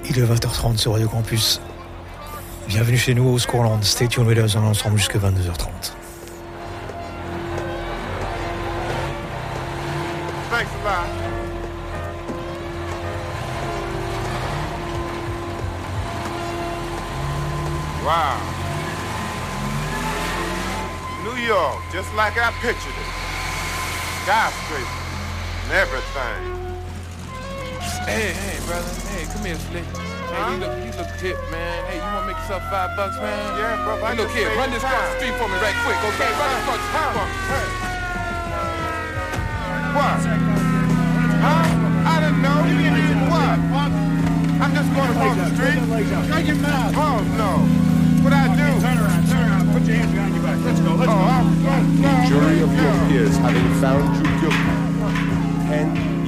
Il est 20h30 sur Radio Campus. Bienvenue chez nous au Scoreland. Stay tuned with us, on est ensemble jusqu'à 22h30. Thanks a lot. Wow. New York, just like I pictured it. Skyscrapers and everything. Hey, brother. Hey, come here, Slick. Hey, you look hip, man. Hey, you wanna make yourself $5, man? Yeah, bro. Hey, look here, run this across the street for me right quick, okay? Run this across the street for me. Hey. What? Huh? I didn't know. What? I'm just going across the street. Shut your mouth. Oh, no. What I do? Turn around. Put your hands behind your back. Let's go. The jury of your peers, having found you guilty, can